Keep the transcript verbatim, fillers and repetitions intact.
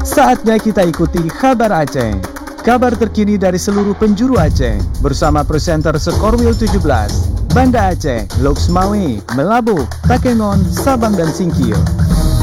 Saatnya kita ikuti kabar Aceh. Kabar terkini dari seluruh penjuru Aceh bersama presenter Sekorwil tujuh belas, Banda Aceh, Loksmawe, Melabu, Takengon, Sabang dan Singkil.